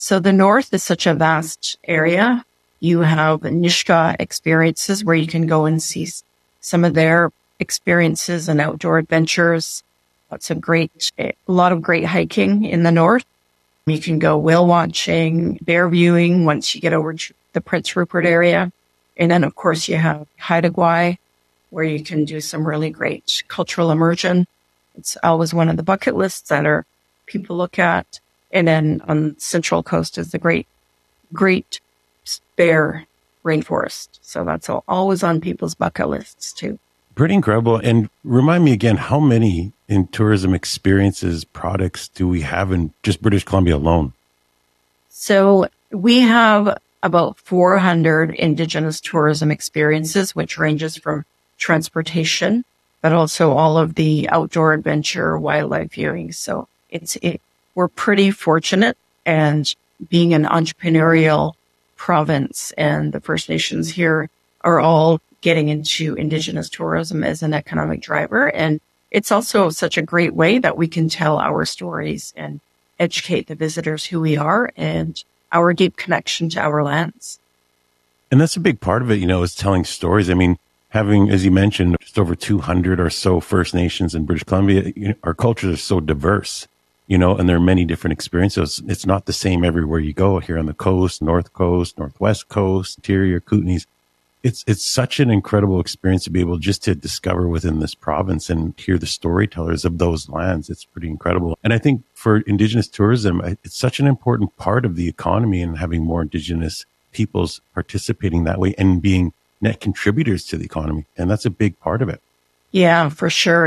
So the North is such a vast area. You have Nisga'a experiences where you can go and see some of their experiences and outdoor adventures. A lot of great hiking in the North. You can go whale watching, bear viewing once you get over to the Prince Rupert area. And then, of course, you have Haida Gwaii, where you can do some really great cultural immersion. It's always one of the bucket lists that people look at. And then on Central Coast is the Great Bear Rainforest. So that's always on people's bucket lists too. Pretty incredible. And remind me again, how many in tourism experiences, products do we have in just British Columbia alone? So we have about 400 Indigenous tourism experiences, which ranges from transportation, but also all of the outdoor adventure, wildlife viewing. So we're pretty fortunate, and being an entrepreneurial province, and the First Nations here are all getting into Indigenous tourism as an economic driver. And it's also such a great way that we can tell our stories and educate the visitors who we are and our deep connection to our lands. And that's a big part of it, is telling stories. I mean, having, as you mentioned, just over 200 or so First Nations in British Columbia, our cultures are so diverse. And there are many different experiences. It's not the same everywhere you go here on the coast, North Coast, Northwest Coast, interior, Kootenays. It's such an incredible experience to be able just to discover within this province and hear the storytellers of those lands. It's pretty incredible. And I think for Indigenous tourism, it's such an important part of the economy, and having more Indigenous peoples participating that way and being net contributors to the economy. And that's a big part of it. Yeah, for sure.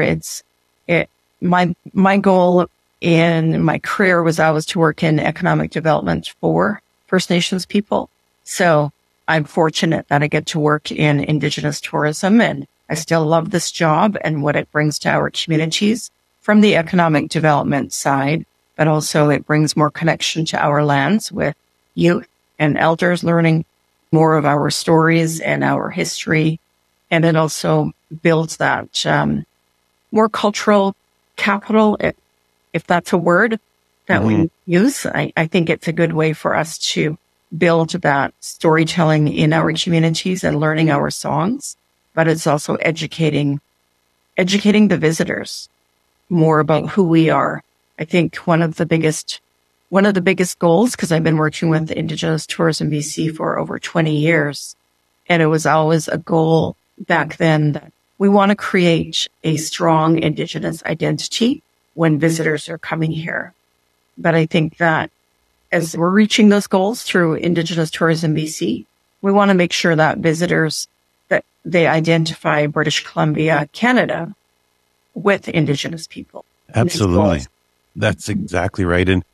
My goal in my career was always to work in economic development for First Nations people. So I'm fortunate that I get to work in Indigenous tourism, and I still love this job and what it brings to our communities from the economic development side, but also it brings more connection to our lands with youth and elders learning more of our stories and our history. And it also builds that more cultural capital, if that's a word that we use. I think it's a good way for us to build that storytelling in our communities and learning our songs, but it's also educating the visitors more about who we are. I think one of the biggest goals, because I've been working with Indigenous Tourism BC for over 20 years, and it was always a goal back then that we want to create a strong Indigenous identity when visitors are coming here. But I think that as we're reaching those goals through Indigenous Tourism BC, we want to make sure that visitors, that they identify British Columbia, Canada with Indigenous people. Absolutely. That's exactly right. And,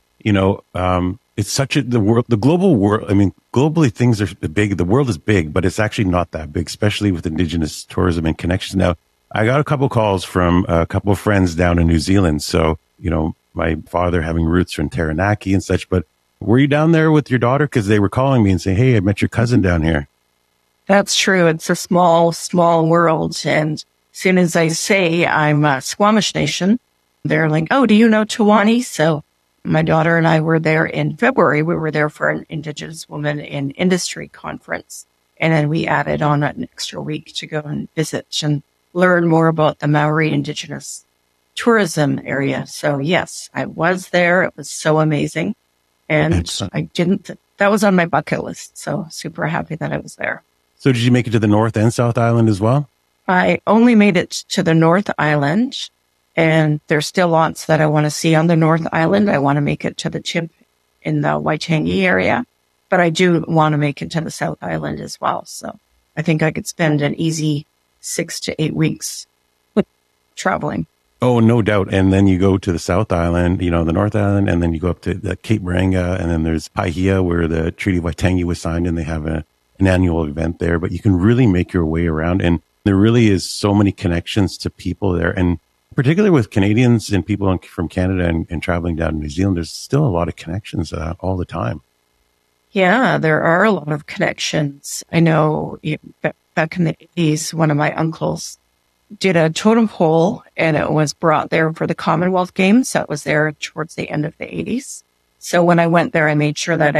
it's the global world. I mean, globally things are big. The world is big, but it's actually not that big, especially with Indigenous tourism and connections. Now, I got a couple calls from a couple of friends down in New Zealand. So, my father having roots from Taranaki and such, but were you down there with your daughter? Because they were calling me and saying, hey, I met your cousin down here. That's true. It's a small, small world. And as soon as I say I'm a Squamish Nation, they're like, oh, do you know Tawani? So my daughter and I were there in February. We were there for an Indigenous Women in Industry conference. And then we added on an extra week to go and visit and learn more about the Maori Indigenous tourism area. So yes, I was there. It was so amazing. And excellent. That was on my bucket list. So super happy that I was there. So did you make it to the North and South Island as well? I only made it to the North Island, and there's still lots that I want to see on the North Island. I want to make it to the tip in the Waitangi area, but I do want to make it to the South Island as well. So I think I could spend an easy 6 to 8 weeks traveling. Oh, no doubt. And then you go to the South Island, the North Island, and then you go up to the Cape Reinga, and then there's Paihia where the Treaty of Waitangi was signed, and they have an annual event there. But you can really make your way around, and there really is so many connections to people there. And particularly with Canadians and people from Canada and traveling down to New Zealand, there's still a lot of connections all the time. Yeah, there are a lot of connections. I know back in the 80s, one of my uncles did a totem pole, and it was brought there for the Commonwealth Games. That was there towards the end of the 80s. So when I went there, I made sure that